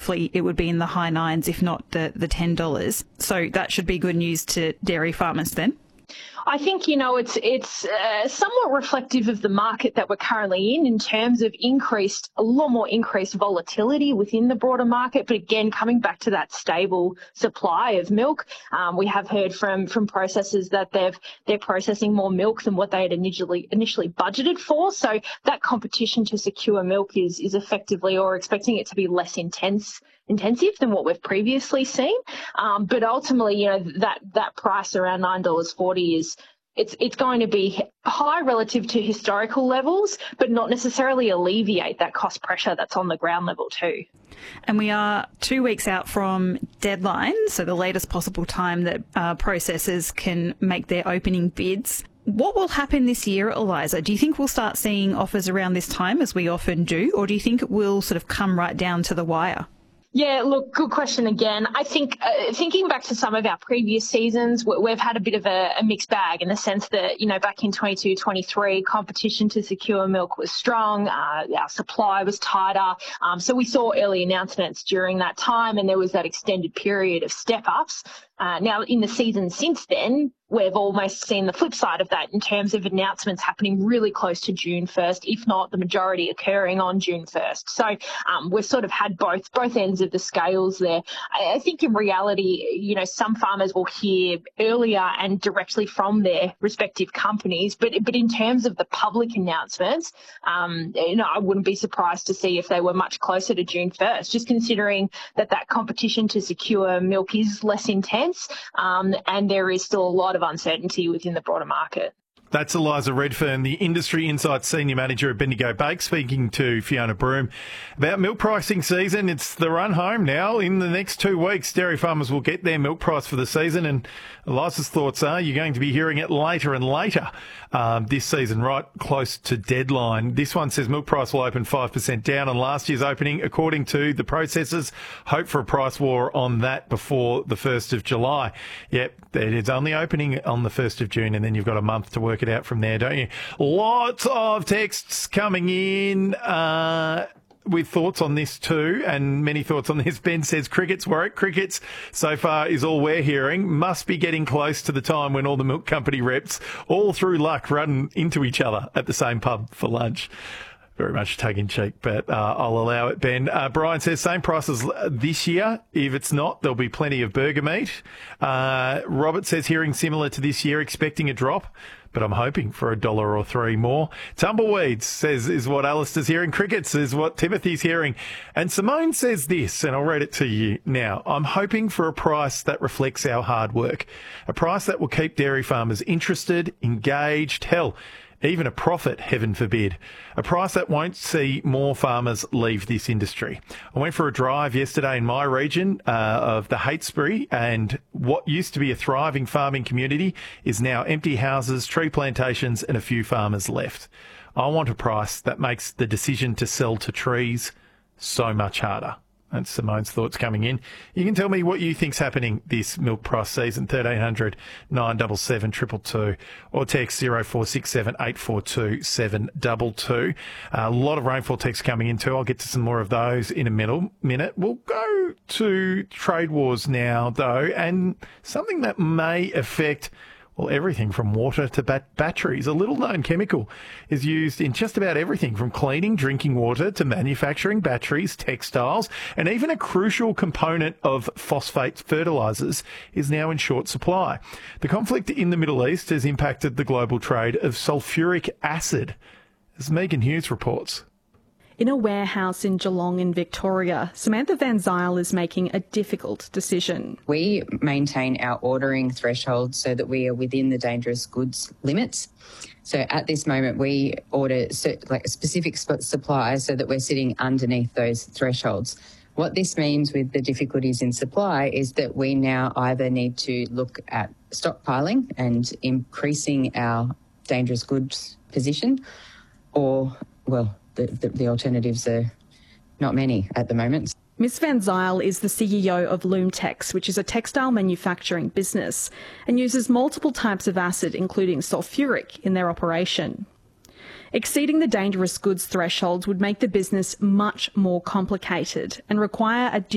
hopefully it would be in the high nines, if not the $10. So that should be good news to dairy farmers then. I think, it's somewhat reflective of the market that we're currently in terms of a lot more increased volatility within the broader market. But again, coming back to that stable supply of milk, we have heard from processors that they're processing more milk than what they had initially budgeted for. So that competition to secure milk is effectively, or expecting it to be less intensive than what we've previously seen. But ultimately, that price around $9.40 it's going to be high relative to historical levels, but not necessarily alleviate that cost pressure that's on the ground level too. And we are 2 weeks out from deadline, so the latest possible time that processors can make their opening bids. What will happen this year, Eliza? Do you think we'll start seeing offers around this time, as we often do, or do you think it will sort of come right down to the wire? Yeah, look, good question again. I think thinking back to some of our previous seasons, we've had a bit of a mixed bag in the sense that, back in 22-23, competition to secure milk was strong, our supply was tighter. So we saw early announcements during that time, and there was that extended period of step-ups. Now, in the season since then, we've almost seen the flip side of that in terms of announcements happening really close to June 1st, if not the majority occurring on June 1st. So we've sort of had both ends of the scales there. I think in reality, some farmers will hear earlier and directly from their respective companies, but in terms of the public announcements, I wouldn't be surprised to see if they were much closer to June 1st, just considering that competition to secure milk is less intense, and there is still a lot of uncertainty within the broader market. That's Eliza Redfern, the Industry Insights Senior Manager at Bendigo Bake, speaking to Fiona Broome about milk pricing season. It's the run home now. In the next 2 weeks, dairy farmers will get their milk price for the season, and Eliza's thoughts are you're going to be hearing it later and later this season, right close to deadline. This one says milk price will open 5% down on last year's opening, according to the processors. Hope for a price war on that before the 1st of July. Yep, it is only opening on the 1st of June, and then you've got a month to work it out from there, don't you? Lots of texts coming in with thoughts on this too, and many thoughts on this. Ben says crickets, Warwick. Crickets so far is all we're hearing. Must be getting close to the time when all the milk company reps, all through luck, run into each other at the same pub for lunch. Very much tongue-in-cheek, but I'll allow it, Ben. Brian says, same prices this year. If it's not, there'll be plenty of burger meat. Robert says, hearing similar to this year, expecting a drop, but I'm hoping for $1 or $3 more. Tumbleweeds says, is what Alistair's hearing. Crickets is what Timothy's hearing. And Simone says this, and I'll read it to you now. I'm hoping for a price that reflects our hard work, a price that will keep dairy farmers interested, engaged, hell, even a profit, heaven forbid. A price that won't see more farmers leave this industry. I went for a drive yesterday in my region of the Heytesbury, and what used to be a thriving farming community is now empty houses, tree plantations, and a few farmers left. I want a price that makes the decision to sell to trees so much harder. That's Simone's thoughts coming in. You can tell me what you think's happening this milk price season, 1300 977 222, or text 0467 842 722. A lot of rainfall texts coming in too. I'll get to some more of those in a minute. We'll go to trade wars now, though, and something that may affect everything from water to batteries. A little-known chemical is used in just about everything from cleaning drinking water to manufacturing batteries, textiles, and even a crucial component of phosphate fertilisers is now in short supply. The conflict in the Middle East has impacted the global trade of sulfuric acid, as Megan Hughes reports. In a warehouse in Geelong in Victoria, Samantha Van Zyl is making a difficult decision. We maintain our ordering thresholds so that we are within the dangerous goods limits. So at this moment, we order specific supplies so that we're sitting underneath those thresholds. What this means with the difficulties in supply is that we now either need to look at stockpiling and increasing our dangerous goods position, or, the alternatives are not many at the moment. Ms Van Zyl is the CEO of Loomtex, which is a textile manufacturing business, and uses multiple types of acid, including sulfuric, in their operation. Exceeding the dangerous goods thresholds would make the business much more complicated and require a